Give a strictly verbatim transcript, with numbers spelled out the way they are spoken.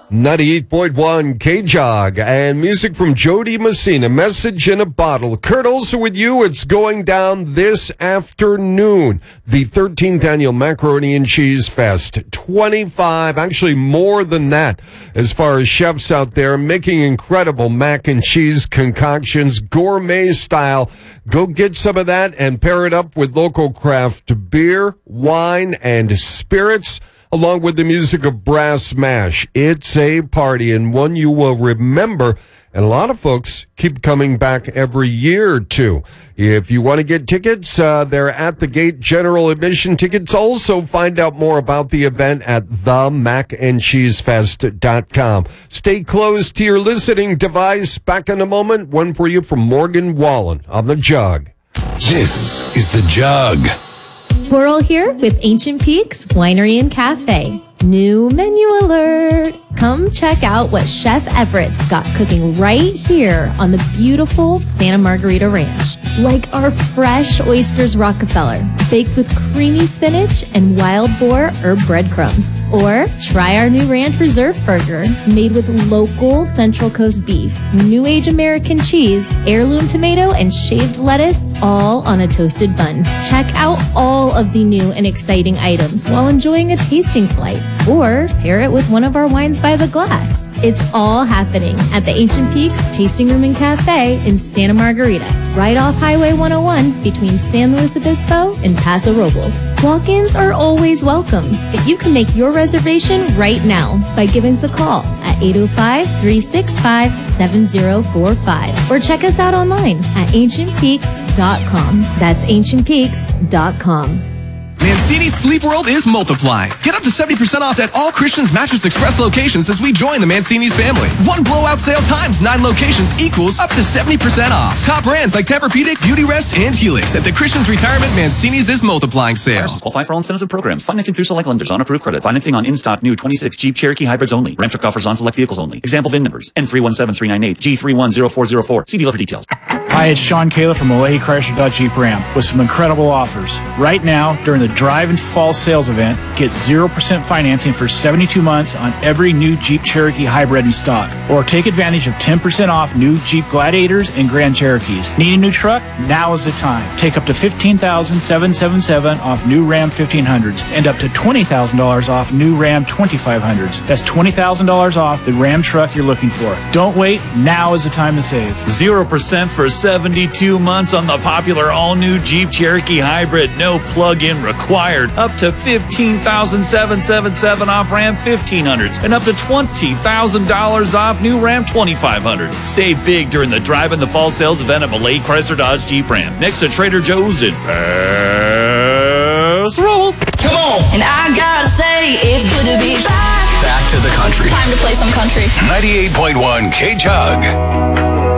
ninety-eight point one K-Jog and music from Jody Messina, Message in a Bottle. Kurt Olson with you. It's going down this afternoon. The thirteenth Annual Macaroni and Cheese Fest. twenty-five, actually more than that, as far as chefs out there making incredible mac and cheese concoctions, gourmet style. Go get some of that and pair it up with local craft beer, wine, and spirits, along with the music of Brass Mash. It's a party, and one you will remember, and a lot of folks keep coming back every year or two. If you want to get tickets, uh, they're at the gate, general admission tickets. Also, find out more about the event at the mac and cheese fest dot com. Stay close to your listening device. Back in a moment. One for you from Morgan Wallen on The Jug. This is The Jug. Coral here with Ancient Peaks Winery and Cafe. New menu alert! Come check out what Chef Everett's got cooking right here on the beautiful Santa Margarita Ranch. Like our fresh oysters Rockefeller, baked with creamy spinach and wild boar herb breadcrumbs. Or try our new Ranch Reserve Burger, made with local Central Coast beef, New Age American cheese, heirloom tomato, and shaved lettuce, all on a toasted bun. Check out all of the new and exciting items while enjoying a tasting flight, or pair it with one of our wines by the glass. It's all happening at the Ancient Peaks Tasting Room and Cafe in Santa Margarita, right off Highway one oh one between San Luis Obispo and Paso Robles. Walk-ins are always welcome, but you can make your reservation right now by giving us a call at eight oh five, three six five, seven oh four five or check us out online at ancient peaks dot com. That's ancient peaks dot com. Mancini's Sleep World is multiplying. Get up to seventy percent off at all Christian's Mattress Express locations as we join the Mancini's family. One blowout sale times nine locations equals up to seventy percent off. Top brands like Tempur-Pedic, Beauty Rest, and Helix at the Christian's Retirement Mancini's is multiplying sale. Qualify for all incentives and programs. Financing through select lenders on approved credit. Financing on in-stock new twenty-six Jeep Cherokee hybrids only. Ram truck offers on select vehicles only. Example V I N numbers N three one seven three nine eight, G three one zero four zero four. See dealer for details. Hi, it's Sean Kayla from Olathe Chrysler Dodge Jeep Ram with some incredible offers. Right now, during the Drive and Fall sales event, get zero percent financing for seventy-two months on every new Jeep Cherokee hybrid in stock. Or take advantage of ten percent off new Jeep Gladiators and Grand Cherokees. Need a new truck? Now is the time. Take up to fifteen thousand seven hundred seventy-seven dollars off new Ram fifteen hundreds and up to twenty thousand dollars off new Ram twenty-five hundreds. That's twenty thousand dollars off the Ram truck you're looking for. Don't wait. Now is the time to save. zero percent for seventy-two months on the popular all-new Jeep Cherokee Hybrid. No plug-in required. Up to fifteen thousand seven hundred seventy-seven dollars off Ram fifteen hundreds and up to twenty thousand dollars off new Ram twenty-five hundreds. Save big during the Drive in the Fall sales event at Olathe Chrysler Dodge Jeep Ram. Next to Trader Joe's in Paso Robles. Come on! And I gotta say, it's good to be back. Back to the country. Time to play some country. ninety-eight point one K-Jug.